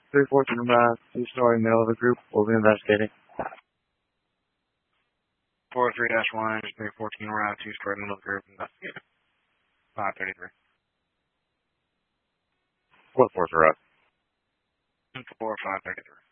314 two-story middle of the group. We'll be investigating. 43-1, 314 around two-story middle of the group. Investigating. 533. What 4 for us? 4, 533.